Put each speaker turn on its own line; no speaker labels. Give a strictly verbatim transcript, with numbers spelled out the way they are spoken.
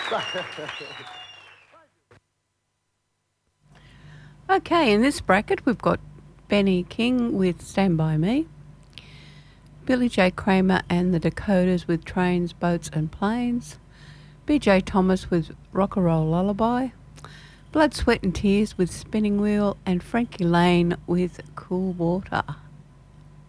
Okay, in this bracket we've got Benny King with Stand By Me, Billy J. Kramer and the Dakotas with Trains, Boats and Planes, B J Thomas with Rock and Roll Lullaby, Blood, Sweat and Tears with Spinning Wheel, and Frankie Lane with Cool Water.